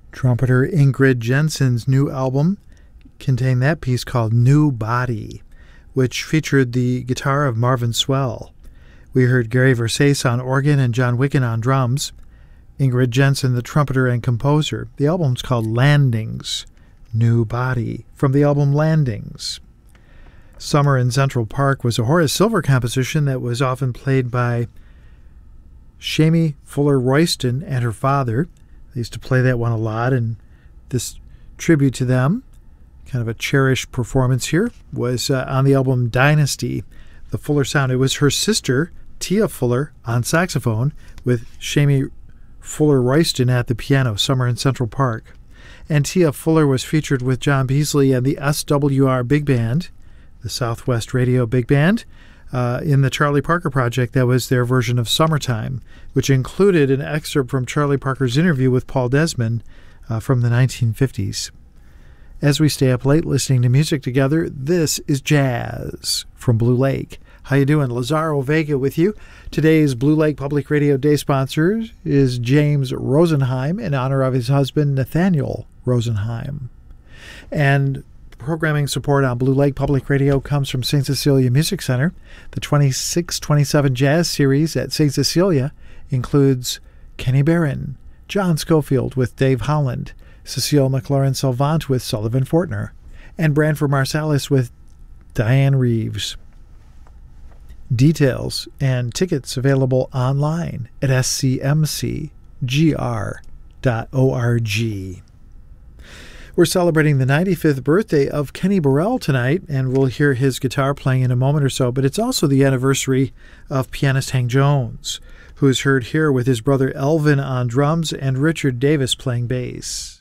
Trumpeter Ingrid Jensen's new album contained that piece called New Body, which featured the guitar of Marvin Swell. We heard Gary Versace on organ and John Wicken on drums. Ingrid Jensen, the trumpeter and composer. The album's called Landings, New Body, from the album Landings. Summer in Central Park was a Horace Silver composition that was often played by Shamie Fuller Royston and her father. They used to play that one a lot, and this tribute to them, kind of a cherished performance here, was on the album Dynasty, the Fuller Sound. It was her sister, Tia Fuller, on saxophone, with Shamie Fuller Royston at the piano, Summer in Central Park. And Tia Fuller was featured with John Beasley and the SWR Big Band, the Southwest Radio Big Band, in the Charlie Parker Project. That was their version of Summertime, which included an excerpt from Charlie Parker's interview with Paul Desmond from the 1950s. As we stay up late listening to music together, this is Jazz from Blue Lake. How you doing? Lazaro Vega with you. Today's Blue Lake Public Radio Day sponsor is James Rosenheim in honor of his husband, Nathaniel Rosenheim. And programming support on Blue Lake Public Radio comes from St. Cecilia Music Center. The 26-27 Jazz Series at St. Cecilia includes Kenny Barron, John Schofield with Dave Holland, Cecile McLaurin-Salvant with Sullivan Fortner, and Branford Marsalis with Diane Reeves. Details and tickets available online at scmcgr.org. We're celebrating the 95th birthday of Kenny Burrell tonight, and we'll hear his guitar playing in a moment or so, but it's also the anniversary of pianist Hank Jones, who is heard here with his brother Elvin on drums and Richard Davis playing bass.